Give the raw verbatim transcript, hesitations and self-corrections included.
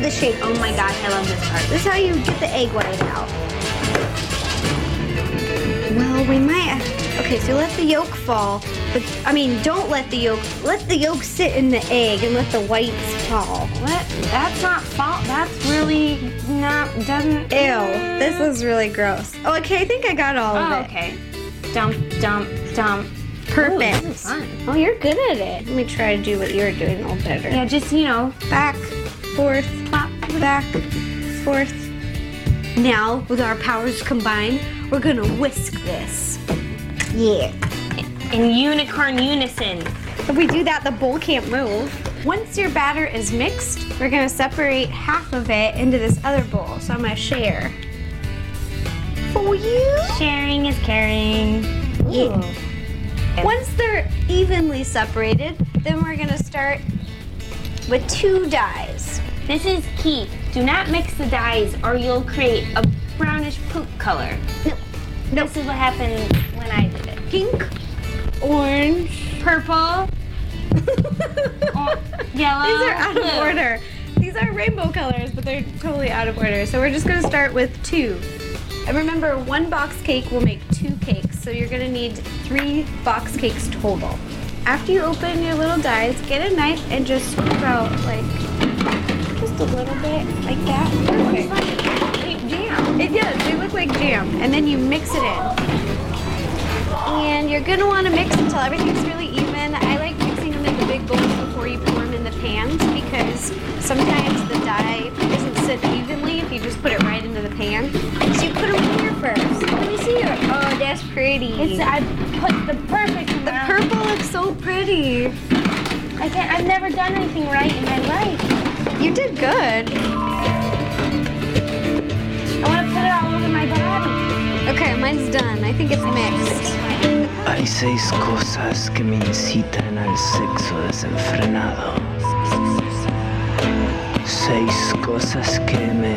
the shake. Oh my gosh, I love this part. This is how you get the egg white out. Well, we might. Okay, so let the yolk fall. But I mean, don't let the yolk. Let the yolk sit in the egg and let the whites fall. What? That's not fault. That's really not. Doesn't. Ew, this is really gross. Oh, okay, I think I got all Oh, of it. okay. Dump, dump, dump. Perfect. Ooh, this is fun. Oh, you're good at it. Let me try to do what you're doing a little better. Yeah, just, you know. Back, forth, pop, back, forth. Now, with our powers combined, we're gonna whisk this. Yeah. In unicorn unison. If we do that, the bowl can't move. Once your batter is mixed, we're gonna separate half of it into this other bowl. So I'm gonna share. For you. Sharing is caring. Yeah. Ooh. Once they're evenly separated, then we're gonna start with two dyes. This is key. Do not mix the dyes or you'll create a brownish poop color. No. No. This is what happened when I did it. Pink, orange, Purple, or yellow, These are out blue. of order. These are rainbow colors, but they're totally out of order. So we're just gonna start with two. And remember, one box cake will make two cakes, so you're gonna need three box cakes total. After you open your little dies, get a knife and just scoop out like just a little bit, like that. Perfect. Like jam. It does, they look like jam. And then you mix it in. And you're gonna wanna mix until everything's really even. I like mixing them in the big bowls before you pour them in the pans because sometimes the dye doesn't sit evenly if you just put it right into the pan. So you put them here first. Let me see your, oh, that's pretty. It's I put the perfect the amount. purple looks so pretty. I can't. I've never done anything right in my life. You did good. I want to put it all over my body. Okay, mine's done. I think it's mixed. Hay seis cosas que me incitan al sexo desenfrenado. Seis cosas que me